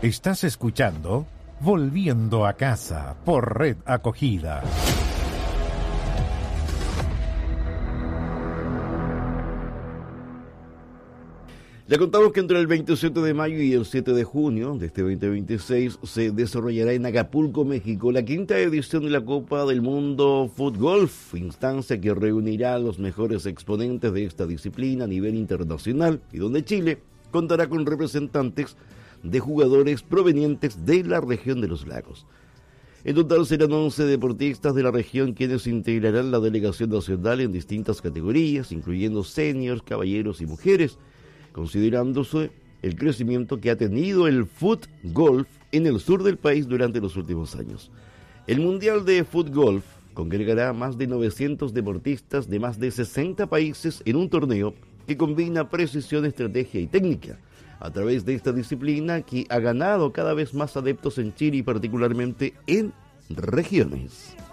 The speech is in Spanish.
Estás escuchando Volviendo a Casa por Red Acogida. Le contamos que entre el 27 de mayo y el 7 de junio de este 2026 se desarrollará en Acapulco, México, la quinta edición de la Copa del Mundo Foot Golf, instancia que reunirá a los mejores exponentes de esta disciplina a nivel internacional y donde Chile contará con representantes de jugadores provenientes de la región de los lagos. En total serán 11 deportistas de la región quienes integrarán la delegación nacional en distintas categorías, incluyendo seniors, caballeros y mujeres, considerándose el crecimiento que ha tenido el foot golf en el sur del país durante los últimos años. El Mundial de Foot Golf congregará a más de 900 deportistas de más de 60 países en un torneo que combina precisión, estrategia y técnica. A través de esta disciplina que ha ganado cada vez más adeptos en Chile y particularmente en regiones.